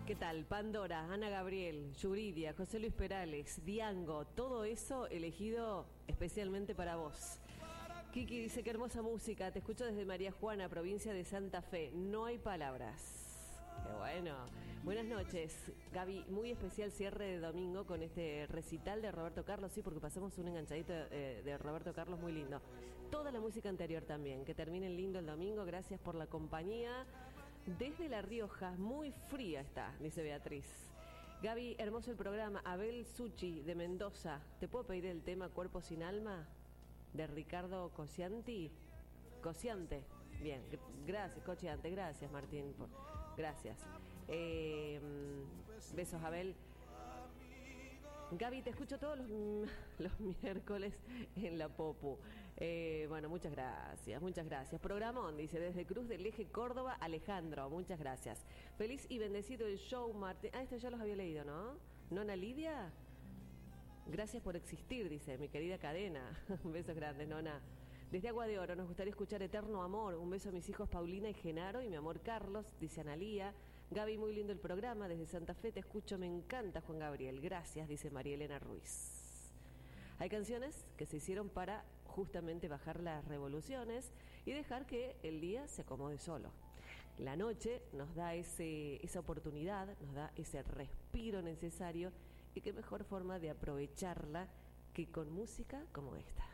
¿Qué tal? Pandora, Ana Gabriel, Yuridia, José Luis Perales, Diango, todo eso elegido especialmente para vos. Kiki dice, qué hermosa música, te escucho desde María Juana, provincia de Santa Fe, no hay palabras. Qué bueno. Buenas noches, Gaby, muy especial cierre de domingo con este recital de Roberto Carlos, sí, porque pasamos un enganchadito de Roberto Carlos muy lindo. Toda la música anterior también, que terminen lindo el domingo, gracias por la compañía. Desde La Rioja, muy fría está, dice Beatriz. Gaby, hermoso el programa. Abel Suchi, de Mendoza. ¿Te puedo pedir el tema Cuerpo sin Alma? De Ricardo Cocianti. Cociante. Bien, gracias, Cociante. Gracias, Martín. Gracias. Besos, Abel. Gaby, te escucho todos los miércoles en la Popu. Bueno, muchas gracias, muchas gracias. Programón, dice, desde Cruz del Eje, Córdoba, Alejandro, muchas gracias. Feliz y bendecido el show, Martín. Ah, esto ya los había leído, ¿no? ¿Nona Lidia? Gracias por existir, dice, mi querida cadena. Besos grandes, Nona. Desde Agua de Oro, nos gustaría escuchar Eterno Amor. Un beso a mis hijos Paulina y Genaro y mi amor Carlos, dice Analía. Gaby, muy lindo el programa. Desde Santa Fe te escucho, me encanta, Juan Gabriel. Gracias, dice María Elena Ruiz. Hay canciones que se hicieron para justamente bajar las revoluciones y dejar que el día se acomode solo. La noche nos da esa oportunidad, nos da ese respiro necesario y qué mejor forma de aprovecharla que con música como esta.